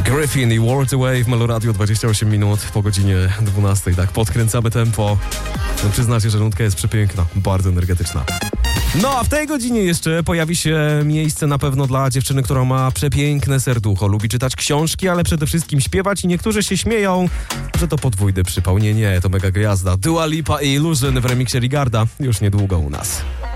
Griffin i World Away w Meloradio, 28 minut po godzinie 12. Tak, podkręcamy tempo. No, przyznacie, że nutka jest przepiękna, bardzo energetyczna. No a w tej godzinie jeszcze pojawi się miejsce na pewno dla dziewczyny, która ma przepiękne serducho. Lubi czytać książki, ale przede wszystkim śpiewać i niektórzy się śmieją, że to podwójny przypał. Nie, to mega gwiazda. Dua Lipa i Illusion w remiksie Rigarda już niedługo u nas.